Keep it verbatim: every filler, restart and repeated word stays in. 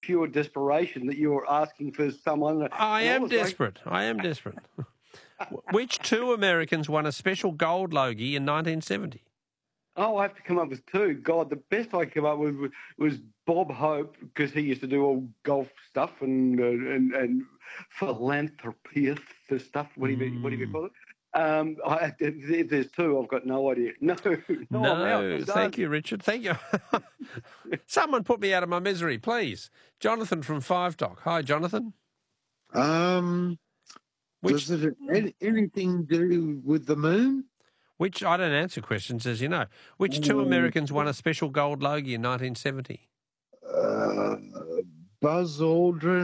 pure desperation that you're asking for someone. I and am was like, desperate. I am desperate. Which two Americans won a special gold Logie in nineteen seventy? Oh, I have to come up with two. God, the best I came up with was, was Bob Hope, because he used to do all golf stuff and uh, and, and philanthropy for stuff. What do you what do you call it? Um, I, if there's two, I've got no idea. No, no, I'm out. No, I'm thank done. you, Richard. Thank you. Someone put me out of my misery, please. Jonathan from Five Dock. Hi, Jonathan. Um, Which does it any, anything do with the moon? which I don't answer questions, as you know. Which two Americans won a special gold Logie in nineteen seventy? Uh, Buzz Aldrin